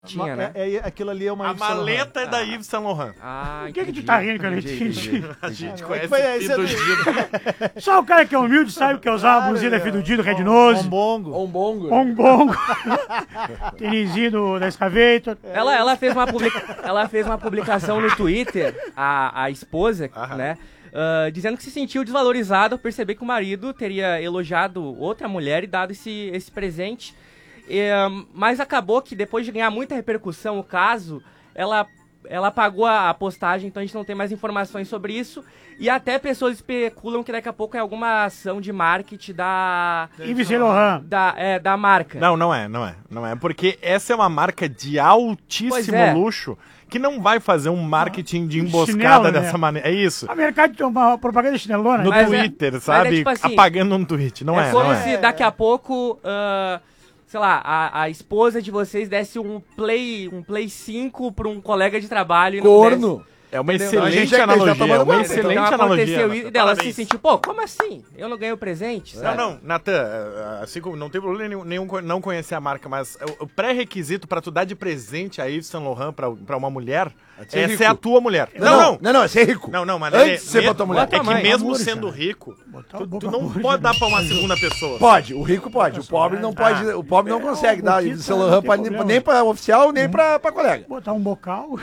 Tinha, né? Aquilo ali é uma A Yves Saint Laurent. maleta é da Yves Saint Laurent. Ah, Por que tu tá rindo, cara? A gente É conhece que foi esse Fidudido. Só o cara que é humilde sabe que é usar uma blusinha da Fidudido, Red Nose, Bombongo. Ombongo. um bongo, tênisinho da Excavator. Ela fez uma publicação no Twitter, a esposa, né? Dizendo que se sentiu desvalorizado ao perceber que o marido teria elogiado outra mulher e dado esse presente. Mas acabou que depois de ganhar muita repercussão o caso, ela apagou a postagem, então a gente não tem mais informações sobre isso. E até pessoas especulam que daqui a pouco é alguma ação de marketing Yves Saint Laurent. da marca. Não é. Porque essa é uma marca de altíssimo luxo que não vai fazer um marketing de emboscada Chinelo, dessa né? maneira. É isso. A mercado tem uma propaganda chinelona. No né? Twitter, mas sabe? tipo assim, apagando um tweet. Não é. como se daqui a pouco, sei lá, a esposa de vocês desse um Play 5 pra um colega de trabalho. E não Corno. É uma A gente excelente já tá analogia. tomando É uma banho, excelente Então analogia. aconteceu isso e dela se Parabéns. sentiu, pô, como assim? Eu não ganhei o presente, sabe? Não, Natan, assim como não tem problema nenhum não conhecer a marca, mas o pré-requisito pra tu dar de presente a Yves Saint Laurent pra uma mulher, ser essa rico. é a tua mulher. Não, é ser rico. Não, mas Antes de ser pra tua mulher. é que mãe, mesmo amor, sendo cara. rico, Botar tu, o boca tu não amor, pode já. dar pra uma segunda pessoa. Pode, o rico pode, o pobre não pode, o pobre não consegue dar o Yves Saint Laurent não tem problema. nem pra oficial, nem pra colega. Botar um bocal.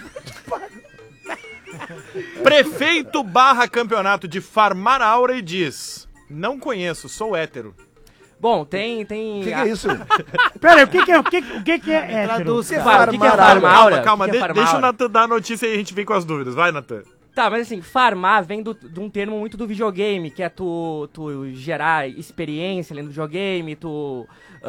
Prefeito / campeonato de Farmar Aura e diz: não conheço, sou hétero. Bom, tem... O que é isso? Pera aí, o que é hétero? Traduz, Que é cara. O que é Farmar Farmar Aura? Calma, O que é Farmar deixa o Aura? Natan dar a notícia e a gente vem com as dúvidas. Vai, Natan. Tá, mas assim, farmar vem de um termo muito do videogame, que é tu gerar experiência ali no videogame, tu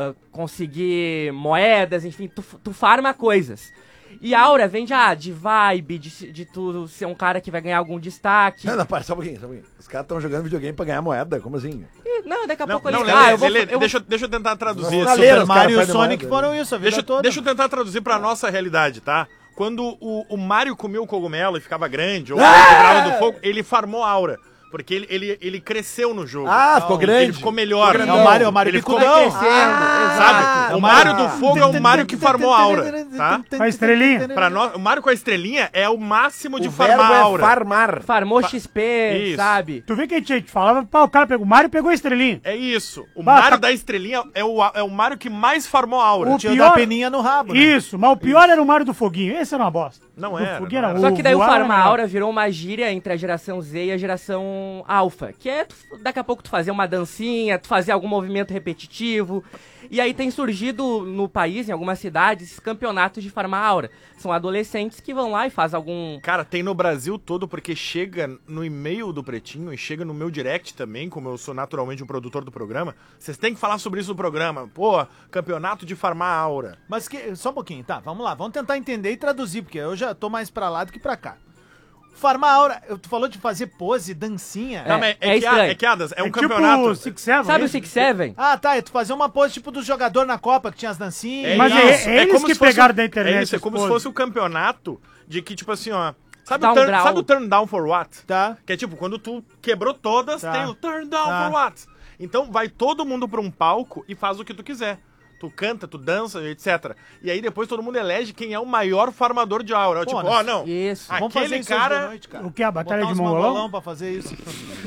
conseguir moedas, enfim, tu farma coisas. E aura vem de vibe, de tu ser um cara que vai ganhar algum destaque. Não, para, só um pouquinho. Os caras estão jogando videogame pra ganhar moeda, como assim? Não, daqui a Não, pouco não, eles... Lelê, deixa eu tentar traduzir Não, isso. Lelê, Super os Mario e caras o perdem Sonic moeda. foram isso a vida toda. Deixa eu tentar traduzir pra nossa realidade, tá? Quando o Mario comia o cogumelo e ficava grande, ou quebrava do fogo, ele farmou aura. Porque ele cresceu no jogo. Ah, ficou grande. Ele ficou melhor. Ficou É o Mario ele ficou Picudão. crescendo, Sabe? Ah, O Mario do fogo é o Mario que farmou aura, tá? Com a estrelinha. Pra nós, o Mario com a estrelinha é o máximo de O verbo farmar é aura. farmar. Farmou XP, Isso. sabe? Tu vê que a gente falava, pá, o cara pegou o Mario e pegou a estrelinha. É isso. O Bah, Mario tá- da estrelinha é o Mario que mais farmou aura. O Tinha pior- da peninha no rabo, né? Isso, mas o pior era o Mario do foguinho. Esse era uma bosta. Não Do era, foguinho não era era. Só que daí o voar era Farma melhor. Aura virou uma gíria entre a geração Z e a geração Alpha, que é daqui a pouco tu fazer uma dancinha, tu fazer algum movimento repetitivo. E aí tem surgido no país, em algumas cidades, esses campeonatos de Farma Aura. São adolescentes que vão lá e fazem algum... Cara, tem no Brasil todo, porque chega no e-mail do Pretinho e chega no meu direct também, como eu sou naturalmente um produtor do programa. Vocês têm que falar sobre isso no programa. Pô, campeonato de farmar aura. Mas só um pouquinho, tá, vamos lá. Vamos tentar entender e traduzir, porque eu já tô mais pra lá do que pra cá. Farmar aura, tu falou de fazer pose, dancinha. Não, mas estranho. Adas, é um Tipo campeonato. o Six Seven. Sabe o isso? Six Seven? Ah, tá, é tu fazer uma pose tipo do jogador na Copa, que tinha as dancinhas. Mas isso, é eles como que se fosse pegaram da internet É isso, é as como se poses. fosse o campeonato de que, tipo assim, ó... Sabe Dá o, um turn, grau. sabe o turn down for what? Tá. Que é tipo, quando tu quebrou todas, Tá. tem o turn down Tá. for what? Então vai todo mundo pra um palco e faz o que tu quiser. Tu canta, tu dança, etc. E aí depois todo mundo elege quem é o maior farmador de aura. Pô, Tipo, nós- ó, não. Isso. Vamos fazer Aquele isso hoje de cara... noite, cara. O que? A batalha Botar de uns mongolão? pra fazer isso.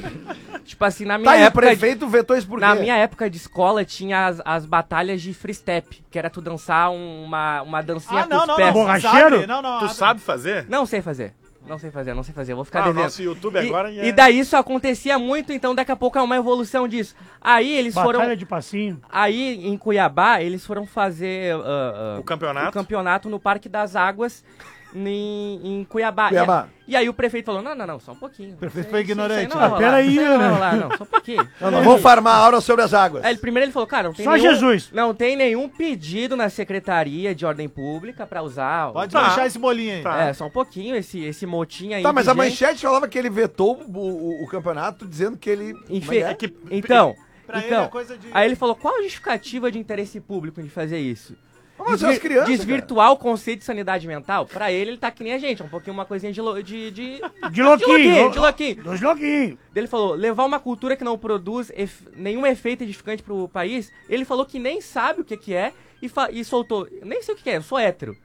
Tipo assim, na minha Tá, e o época... prefeito vetou isso por quê? Na minha época de escola tinha as batalhas de free step, que era tu dançar uma dancinha Ah, não, os não, pés. não. Borracheiro? Sabe? Não, não. Tu abre. sabe fazer? Não sei fazer. Não sei fazer. Eu vou ficar Ah, devendo. nosso YouTube agora E daí isso acontecia muito, então daqui a pouco é uma evolução disso. Aí eles Batalha foram... de passinho. Aí em Cuiabá, eles foram fazer O campeonato? o campeonato no Parque das Águas em Cuiabá. Cuiabá. E aí o prefeito falou, não, só um pouquinho. O prefeito foi ignorante. Peraí, Isso aí não vai né? rolar, não, só um pouquinho. Não vamos farmar a aura sobre as águas. Aí, primeiro ele falou, cara, não tem Só nenhum, Jesus. Não tem nenhum pedido na Secretaria de Ordem Pública pra usar. Pode Tá. deixar esse bolinho aí. Tá. É, só um pouquinho, esse motim aí. Tá, mas de a gente. manchete falava que ele vetou o campeonato dizendo que ele... Enfe- Como é que- Então, Pra ele então é coisa de- aí ele falou, qual a justificativa de interesse público de fazer isso? Mas as crianças, Desvirtuar o conceito de sanidade mental? Pra ele tá que nem a gente, é um pouquinho uma coisinha de De louquinho. de louquinho. Dos louquinhos. Ele falou, levar uma cultura que não produz nenhum efeito edificante pro país, ele falou que nem sabe o que é, e soltou, nem sei o que é, eu sou hétero.